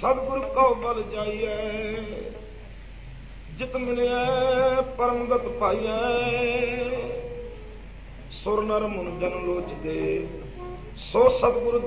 सतगुरु कौ बल जाइए जित मिलिए परमगत पाइए सुर नर मुन जन लोच दे सो सतगुरु